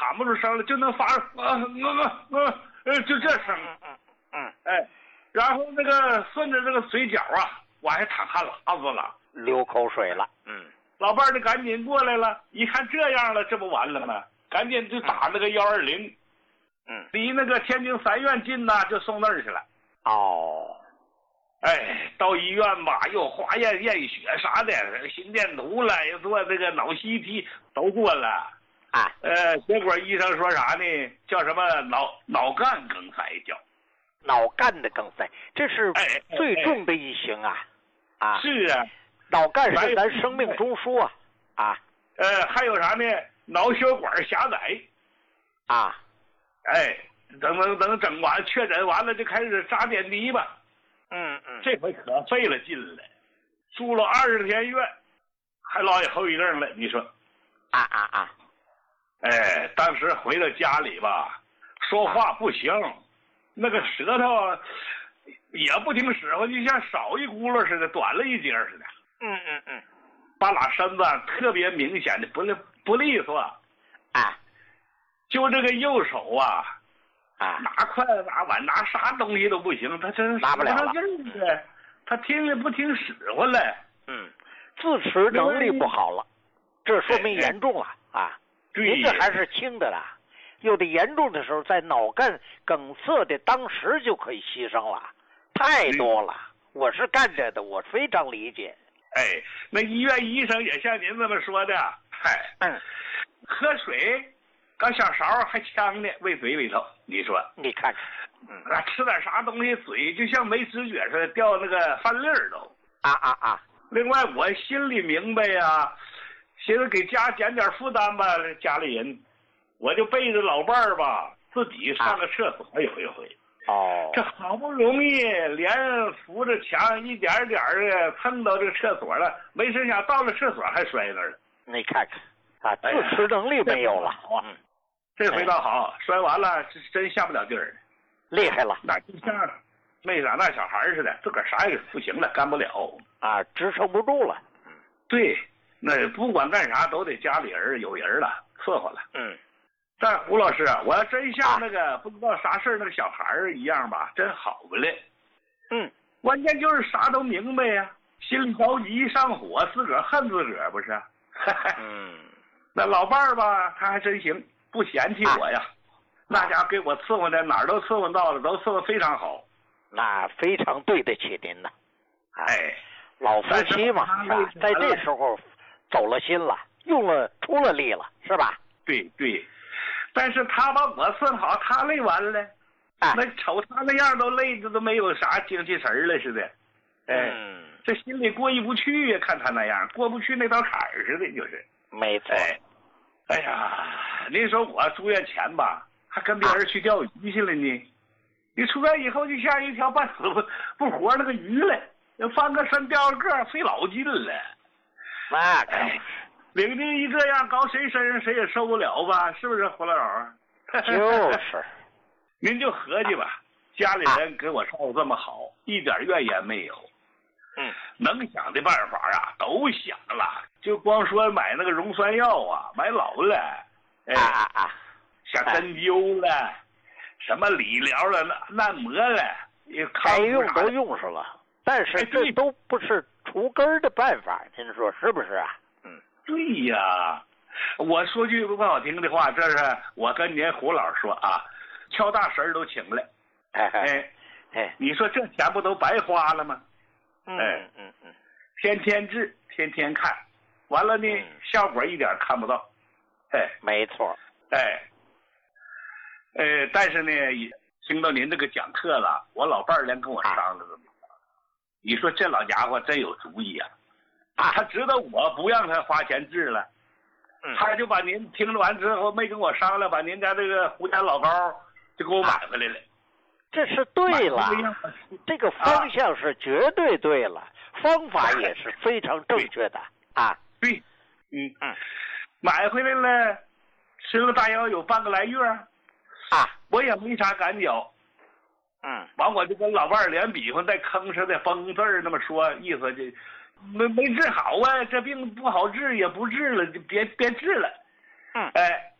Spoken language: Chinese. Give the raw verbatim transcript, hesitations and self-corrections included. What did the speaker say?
喊不出声来，就能发啊啊啊呃就这声。 嗯嗯， 哎，然后那个顺着这个嘴角啊，往下淌汗喇子了， 流口水了。嗯， 老伴儿就赶紧过来了，一看这样了，这不完了吗？赶紧就打那个幺二零。 嗯， 离那个天津三院近呐，就送那儿去了。 哦， 哎，到医院吧，又化验验血啥的，心电图了，又做这个脑 C T 都做了。 啊， 呃，结果医生说啥呢？叫什么脑脑干梗塞叫。 脑干的梗塞，这是哎最重的一型啊！ 哎啊， 是啊， 脑干是咱生命中枢啊！啊， 呃，还有啥呢？脑血管狭窄。 啊， 哎，等等等整完确诊完了，就开始扎点滴吧。 嗯嗯， 这回可费了劲了，住了二十天院，还落下后遗症了。你说？ 啊啊啊！ 哎，当时回到家里吧，说话不行，那个舌头也不听使唤，就像少一轱辘似的，短了一截似的。 嗯嗯嗯， 把拉身子特别明显的不利不利索。 啊， 就这个右手啊， 啊， 拿筷子拿碗拿啥东西都不行，他真拿不了了。 嗯，他听也不听使唤了。 嗯，自持能力不好了，这说明严重了啊。您这还是轻的啦，有的严重的时候，在脑干梗塞的当时就可以牺牲了，太多了。我是干这的，我非常理解。 哎，那医院医生也像您这么说的，嗨， 嗯， 喝水，搞小勺还呛呢，喂嘴里头，你说？ 你看看， 嗯，啊，吃点啥东西，嘴就像没知觉似的，掉那个饭粒儿都。 啊啊啊！ 另外，我心里明白呀。寻思给家减点负担吧，家里人，我就背着老伴儿吧，自己上个厕所一回回。 哦， 这好不容易连扶着墙一点点的蹭到这个厕所了，没成想到了厕所还摔那儿了。 你看看啊，自持能力没有了。 嗯，这回倒好，摔完了真真下不了地儿了， 厉害了。 那就像没长大小孩似的，自个儿啥也不行了，干不了啊，支撑不住了。 对。那不管干啥都得家里人有人了，伺候了。 嗯， 但胡老师，我要真像那个、啊、不知道啥事那个小孩一样吧，真好不了。 嗯， 关键就是啥都明白呀，心里着急一上火，自个儿恨自个儿不是？ 嗯， 那老伴儿吧，他还真行，不嫌弃我呀。啊、那家给我伺候的哪儿都伺候到了，都伺候非常好。 那非常对得起您呐。 哎， 老夫妻嘛，是吧？在这时候。走了心了，用了出了力了，是吧？ 对对，但是他把我伺候好，他累完了，哎、那瞅他那样都累的都没有啥精气神了似的，哎，嗯、这心里过意不去呀，看他那样过不去那道坎儿似的，就是。 没错。 哎，哎呀，您说我住院前吧，还跟别人去钓鱼去了呢，啊、你出院以后就像一条半死不不活那个鱼了，要翻个身掉个个，费老劲了。 那可哎，领着一这样搞谁身上谁也受不了吧？是不是胡老老？ 就是， 您就合计吧，家里人给我照顾这么好，啊、一点怨言没有。 嗯， 能想的办法啊都想了，就光说买那个溶栓药啊，买老了，哎啊啊， 像针灸了，啊、什么理疗了、按摩了， 该用都用上了，但是这都不是除根的办法，您说是不是啊？ 嗯，对呀，我说句不好听的话，这是我跟您胡老说啊，敲大神都请来， 哎哎哎， 你说这钱不都白花了吗？ 嗯嗯嗯嗯， 天天治，天天看，完了呢，嗯、效果一点看不到，哎， 没错， 哎，呃，但是呢，听到您这个讲课了，我老伴儿连跟我商量都没有。你说这老家伙真有主意啊！啊，他知道我不让他花钱治了，嗯、他就把您听了完之后没跟我商量，把您家这个胡家老膏就给我买回来了。啊、 这是对了，这个方向是绝对对了，啊、方法也是非常正确的啊。 对，嗯嗯，买回来了，吃了大约有半个来月啊， 我也没啥感觉。 嗯， 完我就跟老伴儿连比划，带吭哧的崩字儿那么说，意思就没没治好啊，这病不好治也不治了，就别别治了。 嗯， 哎，